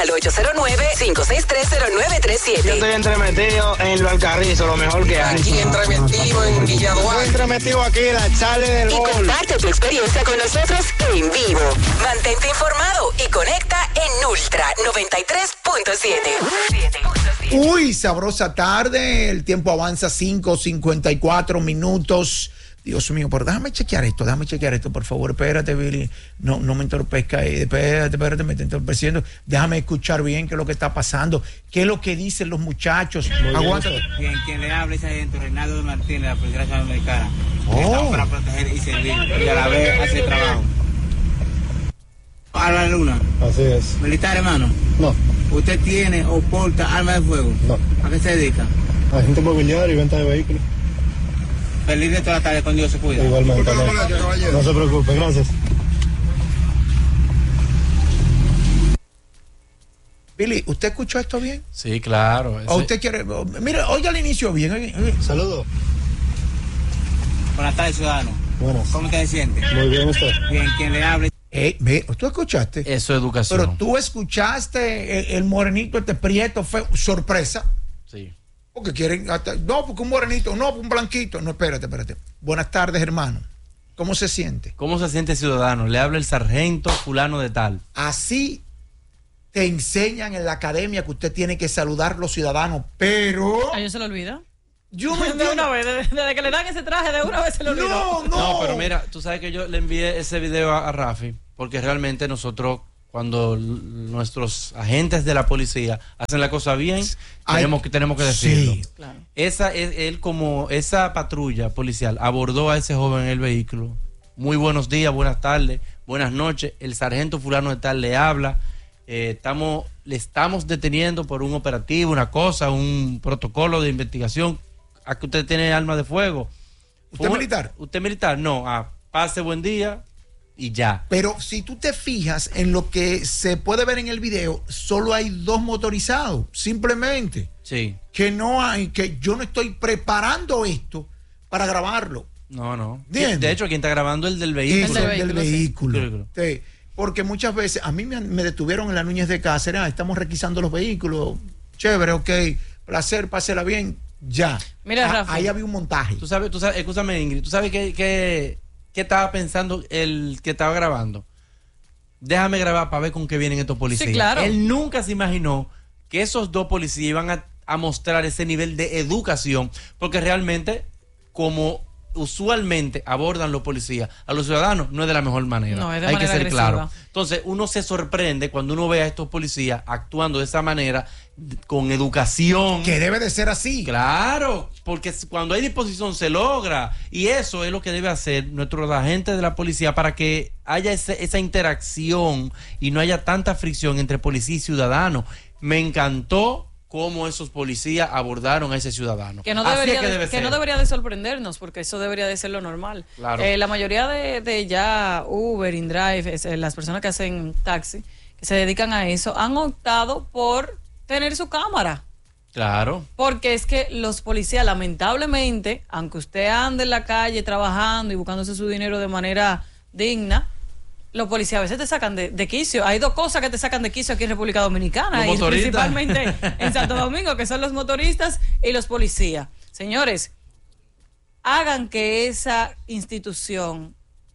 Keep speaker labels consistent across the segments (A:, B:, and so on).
A: Al 809-5630937.
B: Yo estoy entremetido en el Valcarrizo, lo mejor que hay.
C: Aquí entremetido en Villaduarte.
B: Entremetido aquí en la Charlie del
A: Y
B: Gol.
A: comparte tu experiencia con nosotros en vivo. Mantente informado y conecta en Ultra 93.7.
D: Uy, sabrosa tarde, el tiempo avanza 5:54 minutos. Dios mío, pero déjame chequear esto, por favor. Espérate, Billy, no me entorpezca ahí. Espérate, me está entorpeciendo. Déjame escuchar bien qué es lo que está pasando, qué es lo que dicen los muchachos. Aguanta.
E: Bien, quien le habla es sargento Reinaldo Martínez de la Policía Nacional Dominicana.
D: Oh.
E: Estamos para proteger y servir y a la vez hacer el trabajo. Álvaro Luna.
F: Así es.
E: Militar, hermano.
F: No,
E: ¿Usted tiene o porta arma de fuego?
F: no.
E: ¿A qué se dedica?
F: Agente mobiliario y venta de vehículos.
E: Feliz de toda la tarde, con Dios se cuida.
F: Igualmente. No se preocupe, gracias.
D: Billy, ¿usted escuchó esto bien?
G: Sí, claro.
D: ¿O usted quiere? Mira, oiga al inicio bien. Oiga.
F: Saludos.
E: Buenas tardes, ciudadano.
F: Buenas.
E: ¿Cómo te siente?
F: Muy bien, usted.
E: Bien, quien le habla.
D: ¿Tú escuchaste?
G: Eso es educación.
D: Pero tú escuchaste el morenito, este prieto, fue sorpresa.
G: Sí.
D: Porque quieren, no, porque un morenito, no, un blanquito. No, espérate. Buenas tardes, hermano. ¿Cómo se siente?
G: ¿Cómo se siente ciudadano? Le habla el sargento fulano de tal.
D: Así te enseñan en la academia que usted tiene que saludar a los ciudadanos, pero...
H: ¿A ellos se lo olvida?
D: Yo me
H: De una vez, desde que le dan ese traje, de una vez se lo olvidó.
G: No, pero mira, tú sabes que yo le envié ese video a Rafi, porque realmente nosotros, cuando nuestros agentes de la policía hacen la cosa bien, tenemos que decirlo.
D: Sí.
H: Claro.
G: Esa patrulla policial abordó a ese joven en el vehículo. Muy buenos días, buenas tardes, buenas noches. El sargento fulano de tal le habla. Le estamos deteniendo por un operativo, una cosa, un protocolo de investigación. ¿A que usted tiene arma de fuego?
D: ¿Usted es militar?
G: ¿Usted es militar? No. Pase buen día y ya.
D: Pero si tú te fijas en lo que se puede ver en el video, solo hay 2 motorizados, simplemente.
G: Sí.
D: Que yo no estoy preparando esto para grabarlo.
G: No.
D: ¿Entiendes?
G: De hecho, quien está grabando es el del vehículo.
D: Es el del vehículo.
G: Sí.
D: Sí. Porque muchas veces, a mí me detuvieron en la Núñez de Cáceres, estamos requisando los vehículos, chévere, ok, placer, pásela bien, ya.
H: Mira, Rafa.
D: Ahí había un montaje.
G: Tú sabes, escúchame, Ingrid, ¿tú sabes qué estaba pensando el que estaba grabando? Déjame grabar para ver con qué vienen estos policías.
H: Sí, claro.
G: Él nunca se imaginó que esos 2 policías iban a mostrar ese nivel de educación, porque realmente, como usualmente abordan los policías a los ciudadanos, no es de la mejor manera.
H: No, es de
G: Hay
H: manera
G: que ser
H: agresiva.
G: claro. Entonces, uno se sorprende cuando uno ve a estos policías actuando de esa manera, con educación.
D: Que debe de ser así.
G: Claro, porque cuando hay disposición se logra, y eso es lo que debe hacer nuestros agentes de la policía para que haya esa interacción y no haya tanta fricción entre policía y ciudadano. Me encantó cómo esos policías abordaron a ese ciudadano.
H: Que no debería de sorprendernos, porque eso debería de ser lo normal.
G: Claro.
H: La mayoría de ya Uber, InDrive, las personas que hacen taxi, que se dedican a eso, han optado por tener su cámara.
G: Claro.
H: Porque es que los policías, lamentablemente, aunque usted ande en la calle trabajando y buscándose su dinero de manera digna, los policías a veces te sacan de quicio. Hay 2 cosas que te sacan de quicio aquí en República Dominicana, y principalmente en Santo Domingo, que son los motoristas y los policías. Señores, hagan que esa institución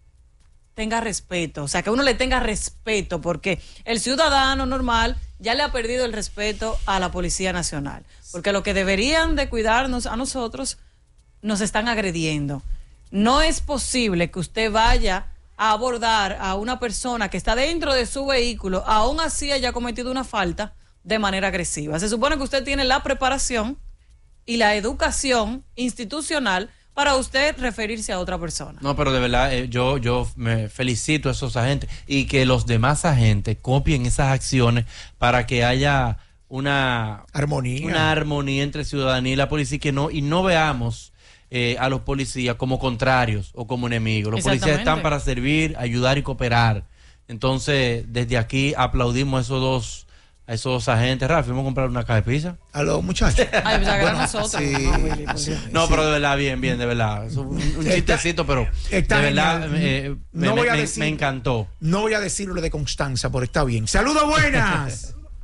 H: tenga respeto, o sea, que uno le tenga respeto, porque el ciudadano normal ya le ha perdido el respeto a la Policía Nacional, porque lo que deberían de cuidarnos a nosotros nos están agrediendo. No es posible que usted vaya a abordar a una persona que está dentro de su vehículo, aún así haya cometido una falta, de manera agresiva. Se supone que usted tiene la preparación y la educación institucional para usted referirse a otra persona.
G: No, pero de verdad, yo me felicito a esos agentes, y que los demás agentes copien esas acciones para que haya una armonía entre ciudadanía y la policía, y no veamos a los policías como contrarios o como enemigos. Los policías están para servir, ayudar y cooperar. Entonces, desde aquí aplaudimos a esos 2 agentes. Rafa, vamos a comprar una caja de pizza.
D: A los muchachos.
H: Ay, pues bueno, nosotros.
G: No, pero de verdad, bien, de verdad. Es un chistecito, pero de verdad me encantó.
D: No voy a decirlo de Constanza, pero está bien. ¡Saludos, buenas!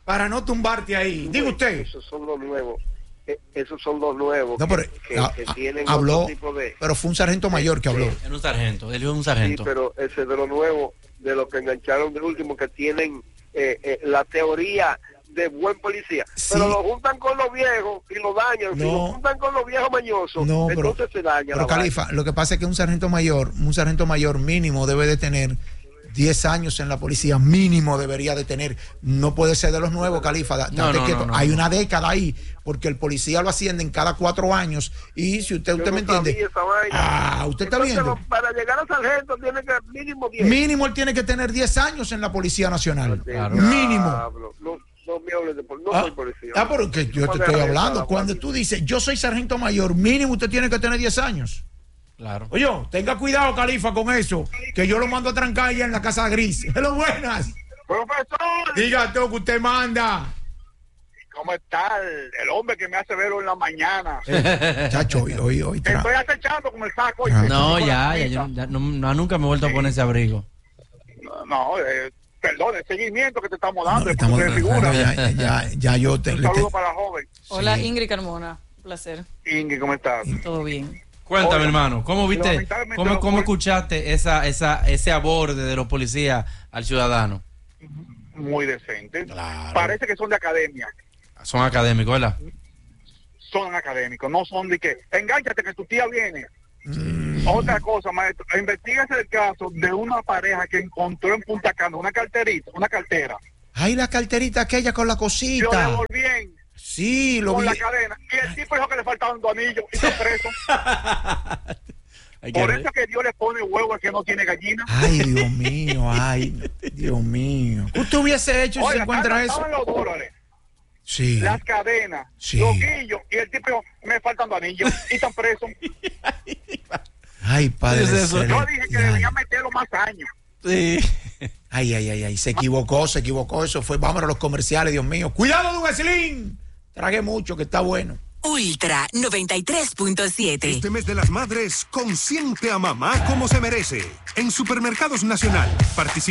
D: para no tumbarte ahí. Diga usted.
I: Esos son los nuevos. Esos son los nuevos
D: no, pero,
I: que tienen
D: habló,
I: otro tipo de...
D: pero fue un sargento mayor que habló.
G: Era un sargento, él es un sargento.
I: Sí, pero ese de los nuevos, de los que engancharon de último, que tienen la teoría de buen policía, sí. Pero lo juntan con los viejos y lo dañan.
D: No.
I: Si lo juntan con los viejos mañosos,
D: no,
I: entonces se daña.
D: Pero Califa, lo que pasa es que un sargento mayor mínimo debe de tener 10 años en la policía, mínimo debería de tener. No puede ser de los nuevos, Califa. No, hay una década ahí, porque el policía lo ascienden cada 4 años. Y si usted me entiende. Usted está viendo.
I: Para llegar a sargento tiene que mínimo 10.
D: Mínimo él tiene que tener 10 años en la Policía Nacional. Claro. Mínimo.
I: No me hables de policía. No soy policía.
D: Porque yo te estoy hablando. Cuando tú dices, yo soy sargento mayor, mínimo usted tiene que tener 10 años.
G: Claro.
D: Oye, tenga cuidado, Califa, con eso, que yo lo mando a trancar allá en la Casa Gris. ¡Hello, buenas!
I: ¡Profesor!
D: Diga todo que usted manda.
I: ¿Cómo está el hombre que me hace verlo en la mañana?
D: Chacho, hoy
I: estoy acechando con el saco.
G: No, ya nunca me he vuelto a poner ese abrigo.
I: Perdón, el seguimiento que te estamos dando.
D: Ya yo
I: te... Un saludo para la joven.
H: Hola, sí. Ingrid Carmona, un placer.
I: Ingrid, ¿cómo estás?
H: Todo bien.
G: Cuéntame, hermano, ¿cómo viste, cómo escuchaste ese aborde de los policías al ciudadano?
I: Muy decente.
G: Claro.
I: Parece que son de academia.
G: Son académicos, ¿verdad?
I: Son académicos, no son de que engánchate que tu tía viene. Otra cosa, maestro, investígase el caso de una pareja que encontró en Punta Cana una cartera.
D: Ay, la carterita aquella con la cosita.
I: Lo devolvían.
D: Sí, lo
I: con
D: vi.
I: La cadena. Y el tipo dijo que le faltaban 2 anillos y está preso. Por eso es que Dios le pone huevo al que no tiene gallina.
D: Ay, Dios mío, Dios mío. ¿Qué usted hubiese hecho si se encuentra eso?
I: Los dólares,
D: sí.
I: Las cadenas,
D: sí.
I: Los guillos, y el tipo dijo, me faltan 2 anillos y están presos.
D: Ay, padre.
I: Yo dije que debía meterlo más años.
G: Sí.
D: Ay, se equivocó, eso fue, vámonos a los comerciales, Dios mío. Cuidado, Don Eslin. Tragué mucho, que está bueno.
A: Ultra 93.7.
J: Este mes de las madres, consiente a mamá como se merece. En Supermercados Nacional, participa